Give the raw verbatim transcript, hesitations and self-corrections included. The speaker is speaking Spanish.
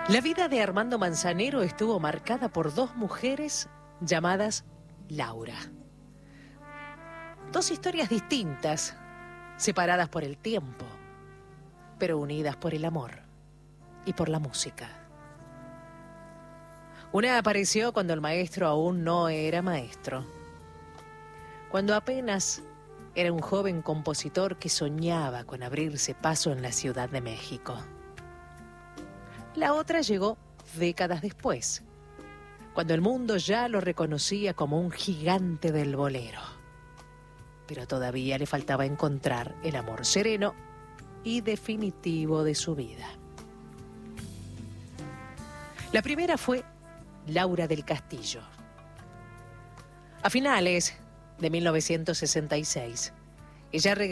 La vida de Armando Manzanero estuvo marcada por dos mujeres llamadas Laura. Dos historias distintas, separadas por el tiempo, pero unidas por el amor y por la música. Una apareció cuando el maestro aún no era maestro, cuando apenas era un joven compositor que soñaba con abrirse paso en la Ciudad de México. La otra llegó décadas después, cuando el mundo ya lo reconocía como un gigante del bolero. Pero todavía le faltaba encontrar el amor sereno y definitivo de su vida. La primera fue Laura del Castillo. A finales de mil novecientos sesenta y seis, ella regresó